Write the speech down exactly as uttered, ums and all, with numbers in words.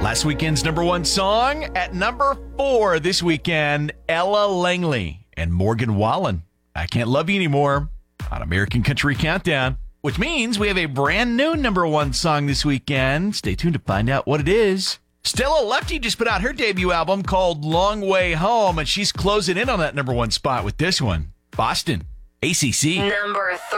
Last weekend's number one song at number four this weekend, Ella Langley and Morgan Wallen. I Can't Love You Anymore on American Country Countdown, which means we have a brand new number one song this weekend. Stay tuned to find out what it is. Stella Lefty just put out her debut album called Long Way Home, and she's closing in on that number one spot with this one, Boston, A C C. Number three.